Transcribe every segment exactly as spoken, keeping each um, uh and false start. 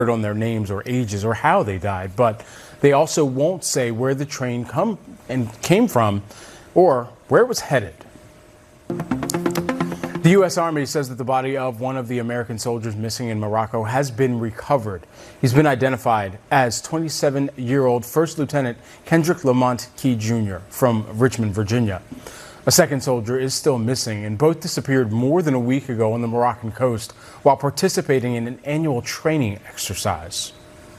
on their names or ages or how they died, but they also won't say where the train come and came from or where it was headed. The U S Army says that the body of one of the American soldiers missing in Morocco has been recovered. He's been identified as twenty-seven-year-old First Lieutenant Kendrick Lamont Key Junior from Richmond, Virginia. A second soldier is still missing, and both disappeared more than a week ago on the Moroccan coast while participating in an annual training exercise.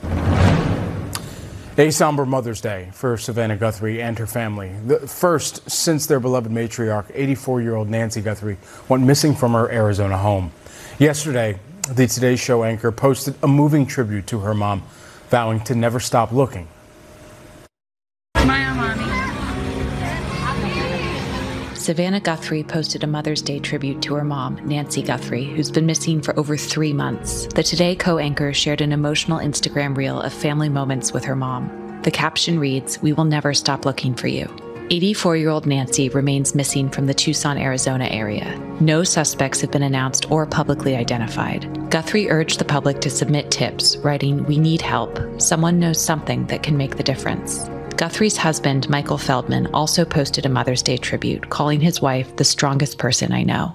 A somber Mother's Day for Savannah Guthrie and her family. The first since their beloved matriarch, eighty-four-year-old Nancy Guthrie, went missing from her Arizona home. Yesterday, the Today Show anchor posted a moving tribute to her mom, vowing to never stop looking. Maya, mommy. Savannah Guthrie posted a Mother's Day tribute to her mom, Nancy Guthrie, who's been missing for over three months. The Today co-anchor shared an emotional Instagram reel of family moments with her mom. The caption reads, "We will never stop looking for you." eighty-four-year-old Nancy remains missing from the Tucson, Arizona area. No suspects have been announced or publicly identified. Guthrie urged the public to submit tips, writing, "We need help. Someone knows something that can make the difference." Guthrie's husband, Michael Feldman, also posted a Mother's Day tribute, calling his wife the strongest person I know.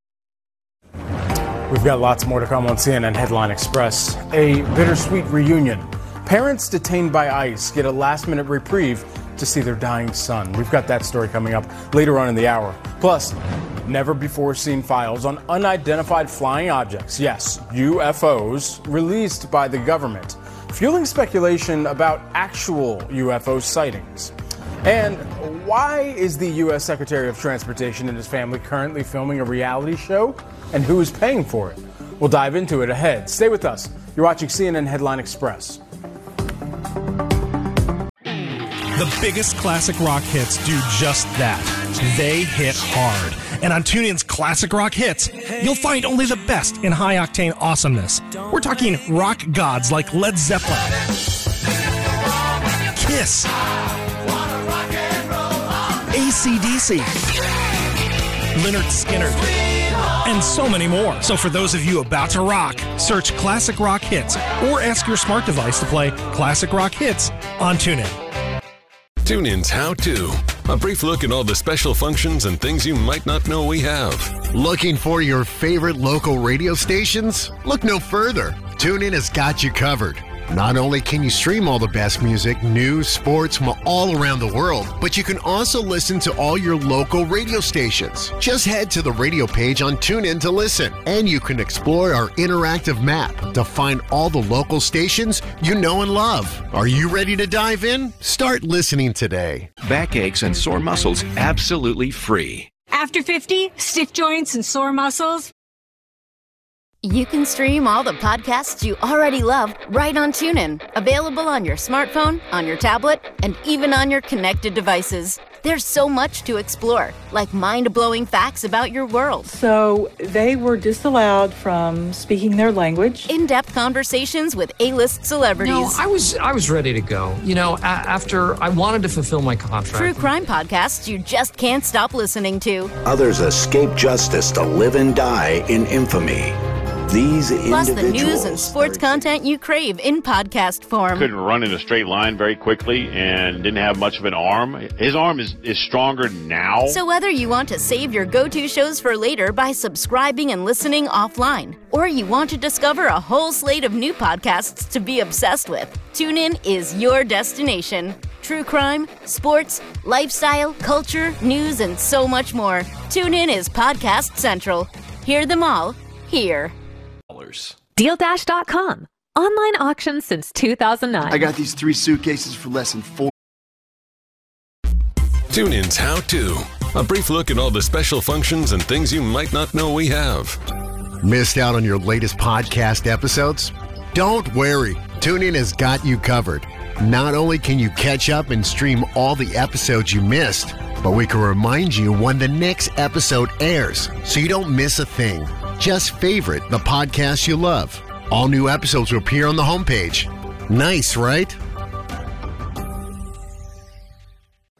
We've got lots more to come on C N N Headline Express. A bittersweet reunion. Parents detained by ICE get a last-minute reprieve to see their dying son. We've got that story coming up later on in the hour. Plus, never-before-seen files on unidentified flying objects, yes, U F Os, released by the government, fueling speculation about actual U F O sightings. And why is the U S Secretary of Transportation and his family currently filming a reality show? And who is paying for it? We'll dive into it ahead. Stay with us. You're watching C N N Headline Express. The biggest classic rock hits do just that. They hit hard. And on TuneIn's Classic Rock Hits, you'll find only the best in high-octane awesomeness. We're talking rock gods like Led Zeppelin, Kiss, A C D C, Lynyrd Skynyrd, and so many more. So for those of you about to rock, search Classic Rock Hits or ask your smart device to play Classic Rock Hits on TuneIn. TuneIn's How To. A brief look at all the special functions and things you might not know we have. Looking for your favorite local radio stations? Look no further. TuneIn has got you covered. Not only can you stream all the best music, news, sports from all around the world, but you can also listen to all your local radio stations. Just head to the radio page on TuneIn to listen, and you can explore our interactive map to find all the local stations you know and love. Are you ready to dive in? Start listening today. Backaches and sore muscles absolutely free. After fifty, stiff joints and sore muscles. You can stream all the podcasts you already love right on TuneIn. Available on your smartphone, on your tablet, and even on your connected devices. There's so much to explore, like mind-blowing facts about your world. So they were disallowed from speaking their language. In-depth conversations with A-list celebrities. No, I was I was ready to go. You know, a- after I wanted to fulfill my contract. True crime podcasts you just can't stop listening to. Others escape justice to live and die in infamy. These Plus the news and sports content you crave in podcast form. Couldn't run in a straight line very quickly and didn't have much of an arm. His arm is, is stronger now. So whether you want to save your go-to shows for later by subscribing and listening offline, or you want to discover a whole slate of new podcasts to be obsessed with, TuneIn is your destination. True crime, sports, lifestyle, culture, news, and so much more. TuneIn is Podcast Central. Hear them all here. Deal Dash dot com. Online auctions since two thousand nine. I got these three suitcases for less than four. TuneIn's How To. A brief look at all the special functions and things you might not know we have. Missed out on your latest podcast episodes? Don't worry. TuneIn has got you covered. Not only can you catch up and stream all the episodes you missed, but we can remind you when the next episode airs so you don't miss a thing. Just favorite the podcast you love. All new episodes will appear on the homepage. Nice, right?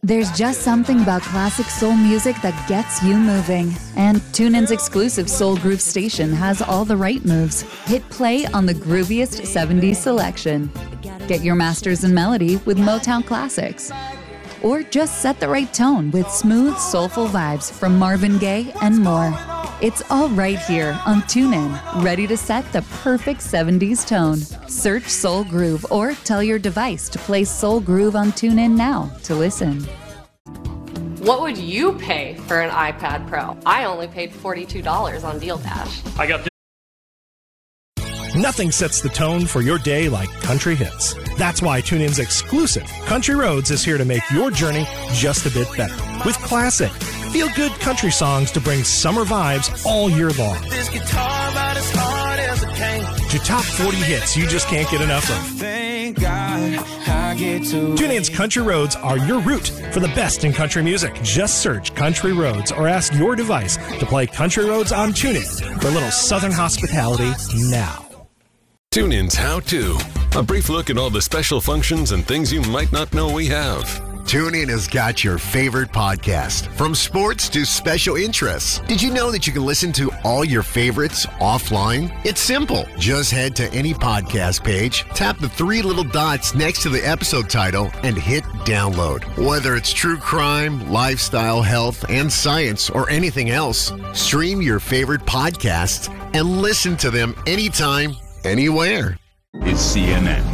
There's just something about classic soul music that gets you moving. And TuneIn's exclusive Soul Groove station has all the right moves. Hit play on the grooviest seventies selection. Get your masters in melody with Motown Classics. Or just set the right tone with smooth, soulful vibes from Marvin Gaye and more. It's all right here on TuneIn, ready to set the perfect seventies tone. Search Soul Groove or tell your device to play Soul Groove on TuneIn now to listen. What would you pay for an iPad Pro? I only paid forty-two dollars on Deal Dash. I got Nothing sets the tone for your day like country hits. That's why TuneIn's exclusive Country Roads is here to make your journey just a bit better. With classic, feel-good country songs to bring summer vibes all year long. This guitar about as hard as it can. To top forty hits you just can't get enough of. Thank God I get to TuneIn's Country Roads are your route for the best in country music. Just search Country Roads or ask your device to play Country Roads on TuneIn for a little southern hospitality now. TuneIn's How To. A brief look at all the special functions and things you might not know we have. TuneIn has got your favorite podcast, from sports to special interests. Did you know that you can listen to all your favorites offline? It's simple. Just head to any podcast page, tap the three little dots next to the episode title, and hit download. Whether it's true crime, lifestyle, health, and science, or anything else, stream your favorite podcasts and listen to them anytime, anywhere. It's C N N.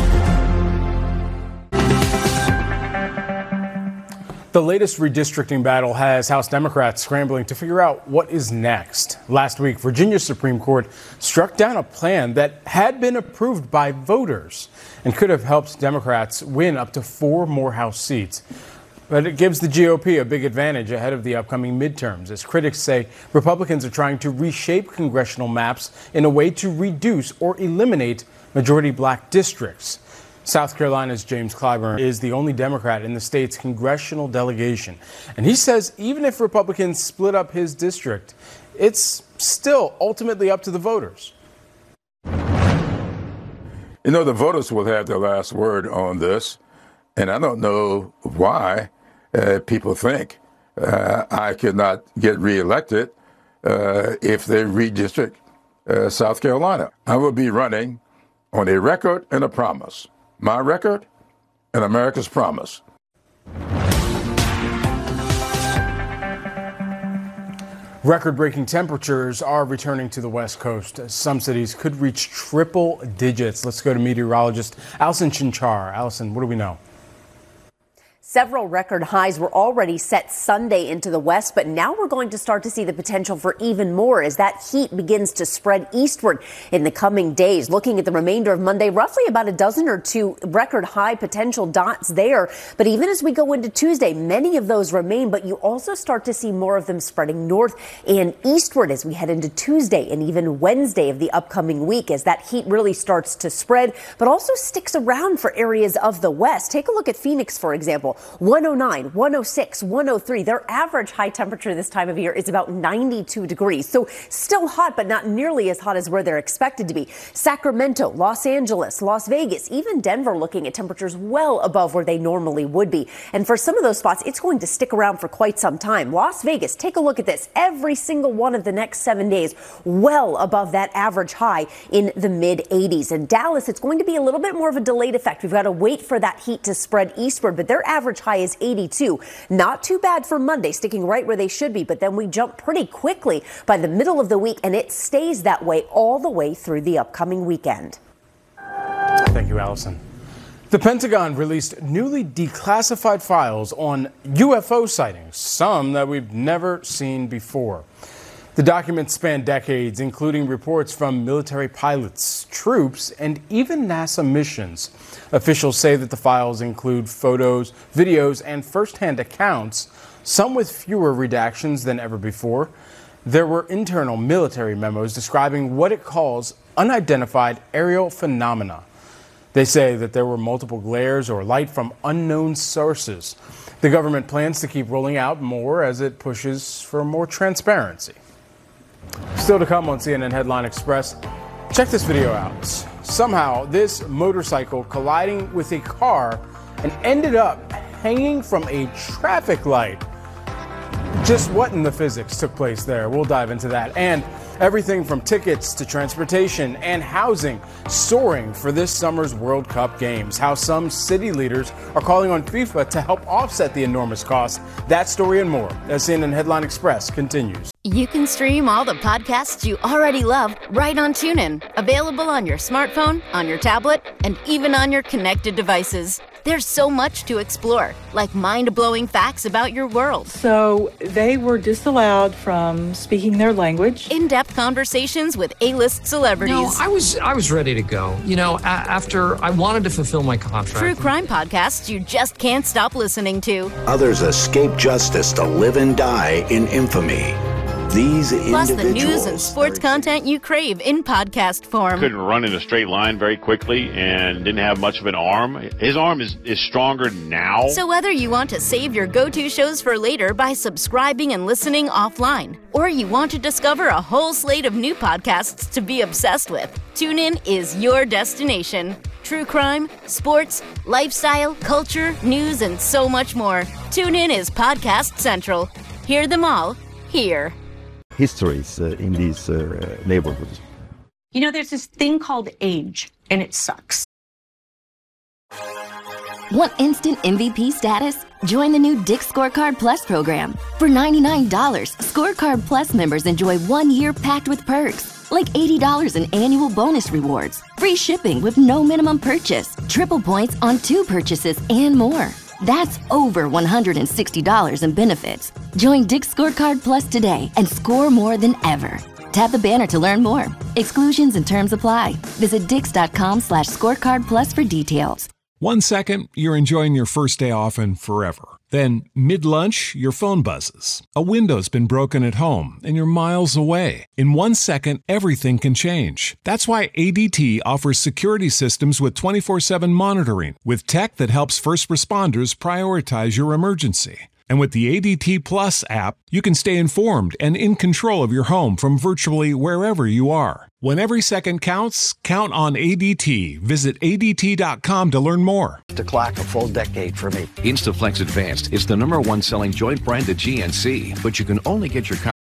The latest redistricting battle has House Democrats scrambling to figure out what is next. Last week, Virginia's Supreme Court struck down a plan that had been approved by voters and could have helped Democrats win up to four more House seats. But it gives the G O P a big advantage ahead of the upcoming midterms, as critics say Republicans are trying to reshape congressional maps in a way to reduce or eliminate majority black districts. South Carolina's James Clyburn is the only Democrat in the state's congressional delegation. And he says even if Republicans split up his district, it's still ultimately up to the voters. You know, the voters will have the last word on this. And I don't know why uh, people think uh, I could not get reelected uh, if they redistrict uh, South Carolina. I will be running on a record and a promise. My record and America's promise. Record-breaking temperatures are returning to the West Coast. Some cities could reach triple digits. Let's go to meteorologist Allison Chinchar. Allison, what do we know? Several record highs were already set Sunday into the west, but now we're going to start to see the potential for even more as that heat begins to spread eastward in the coming days. Looking at the remainder of Monday, roughly about a dozen or two record high potential dots there. But even as we go into Tuesday, many of those remain, but you also start to see more of them spreading north and eastward as we head into Tuesday and even Wednesday of the upcoming week, as that heat really starts to spread, but also sticks around for areas of the west. Take a look at Phoenix, for example. one oh nine, one oh six, one oh three. Their average high temperature this time of year is about ninety-two degrees. So still hot, but not nearly as hot as where they're expected to be. Sacramento, Los Angeles, Las Vegas, even Denver looking at temperatures well above where they normally would be. And for some of those spots, it's going to stick around for quite some time. Las Vegas, take a look at this. Every single one of the next seven days, well above that average high in the mid eighties. And Dallas, it's going to be a little bit more of a delayed effect. We've got to wait for that heat to spread eastward, but their average high is eighty-two. Not too bad for Monday, sticking right where they should be, but then we jump pretty quickly by the middle of the week, and it stays that way all the way through the upcoming weekend. Thank you, Allison. The Pentagon released newly declassified files on U F O sightings, some that we've never seen before. The documents span decades, including reports from military pilots, troops, and even NASA missions. Officials say that the files include photos, videos, and first-hand accounts, some with fewer redactions than ever before. There were internal military memos describing what it calls unidentified aerial phenomena. They say that there were multiple glares or light from unknown sources. The government plans to keep rolling out more as it pushes for more transparency. Still to come on C N N Headline Express, check this video out. Somehow, this motorcycle colliding with a car and ended up hanging from a traffic light. Just what in the physics took place there? We'll dive into that. And everything from tickets to transportation and housing soaring for this summer's World Cup games. How some city leaders are calling on FIFA to help offset the enormous cost. That story and more as C N N Headline Express continues. You can stream all the podcasts you already love right on TuneIn. Available on your smartphone, on your tablet, and even on your connected devices. There's so much to explore, like mind-blowing facts about your world. So they were disallowed from speaking their language. In-depth conversations with A-list celebrities. No, I was I was ready to go. You know, a- after I wanted to fulfill my contract. True crime podcasts you just can't stop listening to. Others escape justice to live and die in infamy. These Plus individuals. the news and sports content you crave in podcast form. Couldn't run in a straight line very quickly and didn't have much of an arm. His arm is, is stronger now. So whether you want to save your go-to shows for later by subscribing and listening offline, or you want to discover a whole slate of new podcasts to be obsessed with, TuneIn is your destination. True crime, sports, lifestyle, culture, news, and so much more. TuneIn is Podcast Central. Hear them all here. Histories uh, in these uh, neighborhoods. You know, there's this thing called age, and it sucks. Want instant M V P status? Join the new Dick's Scorecard Plus program. For ninety-nine dollars, Scorecard Plus members enjoy one year packed with perks, like eighty dollars in annual bonus rewards, free shipping with no minimum purchase, triple points on two purchases, and more. That's over one hundred sixty dollars in benefits. Join Dick's Scorecard Plus today and score more than ever. Tap the banner to learn more. Exclusions and terms apply. Visit dix.com slash scorecard plus for details. One second, you're enjoying your first day off and forever. Then, mid-lunch, your phone buzzes. A window's been broken at home and you're miles away. In one second, everything can change. That's why A D T offers security systems with twenty-four seven monitoring, with tech that helps first responders prioritize your emergency. And with the A D T Plus app, you can stay informed and in control of your home from virtually wherever you are. When every second counts, count on A D T. Visit A D T dot com to learn more. To clock a full decade for me. Instaflex Advanced is the number one selling joint brand at G N C, but you can only get your